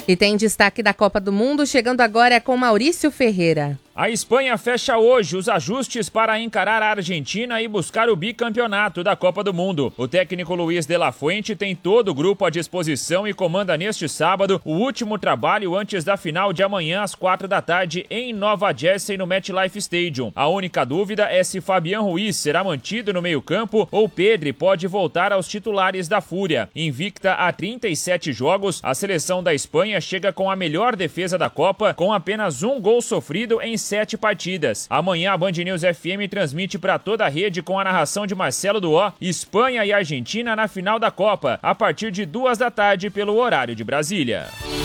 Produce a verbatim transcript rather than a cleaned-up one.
E tem destaque da Copa do Mundo, chegando agora é com Maurício Ferreira. A Espanha fecha hoje os ajustes para encarar a Argentina e buscar o bicampeonato da Copa do Mundo. O técnico Luiz de la Fuente tem todo o grupo à disposição e comanda neste sábado o último trabalho antes da final de amanhã às quatro da tarde em Nova Jersey no MetLife Stadium. A única dúvida é se Fabián Ruiz será mantido no meio-campo ou Pedri pode voltar aos titulares da Fúria. Invicta a trinta e sete jogos, a seleção da Espanha chega com a melhor defesa da Copa, com apenas um gol sofrido em sete partidas. Amanhã a Band News F M transmite para toda a rede com a narração de Marcelo Duó, Espanha e Argentina na final da Copa, a partir de duas da tarde pelo horário de Brasília.